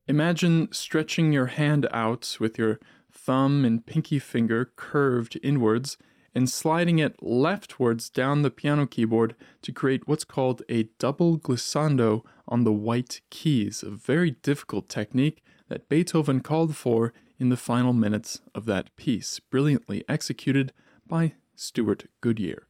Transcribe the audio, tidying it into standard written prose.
Imagine stretching your hand out with your thumb and pinky finger curved inwards and sliding it leftwards down the piano keyboard to create what's called a double glissando on the white keys, a very difficult technique that Beethoven called for in the final minutes of that piece, brilliantly executed by Stuart Goodyear.